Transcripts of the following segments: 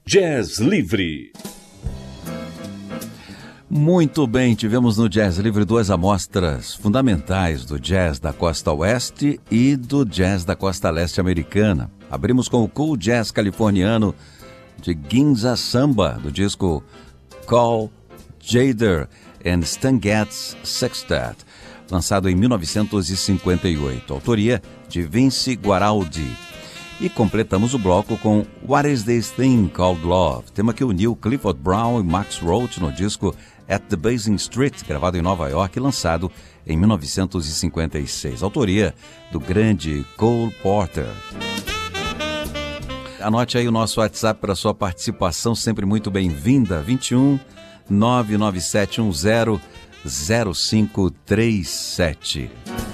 Jazz Livre. Muito bem, tivemos no Jazz Livre duas amostras fundamentais do jazz da costa oeste e do jazz da costa leste americana. Abrimos com o cool jazz californiano de Ginza Samba, do disco Call Jader and Stan Getz Sextet, lançado em 1958, autoria de Vince Guaraldi. E completamos o bloco com What Is This Thing Called Love, tema que uniu Clifford Brown e Max Roach no disco At the Basin Street, gravado em Nova York e lançado em 1956, autoria do grande Cole Porter. Anote aí o nosso WhatsApp para sua participação, sempre muito bem-vinda, 21 99710 0537.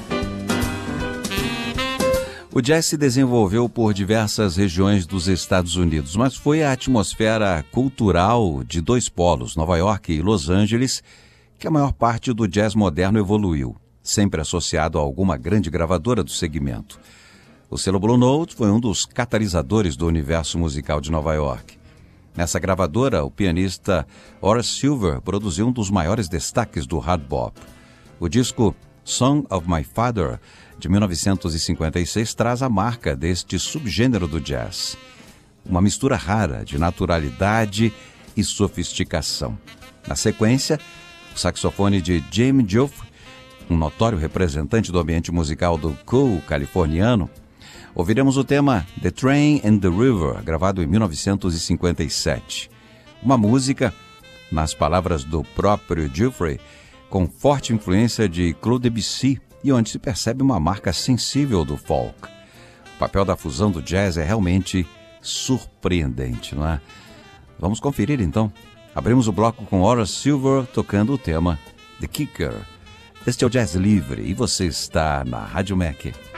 O jazz se desenvolveu por diversas regiões dos Estados Unidos, mas foi a atmosfera cultural de dois polos, Nova York e Los Angeles, que a maior parte do jazz moderno evoluiu, sempre associado a alguma grande gravadora do segmento. O selo Blue Note foi um dos catalisadores do universo musical de Nova York. Nessa gravadora, o pianista Horace Silver produziu um dos maiores destaques do hard bop. O disco Song of My Father, de 1956, traz a marca deste subgênero do jazz. Uma mistura rara de naturalidade e sofisticação. Na sequência, o saxofone de Jamie Joffrey, um notório representante do ambiente musical do cool californiano, ouviremos o tema The Train and the River, gravado em 1957. Uma música, nas palavras do próprio Joffrey, com forte influência de Claude Debussy, e onde se percebe uma marca sensível do folk. O papel da fusão do jazz é realmente surpreendente, não é? Vamos conferir então. Abrimos o bloco com Horace Silver tocando o tema The Kicker. Este é o Jazz Livre e você está na Rádio MEC.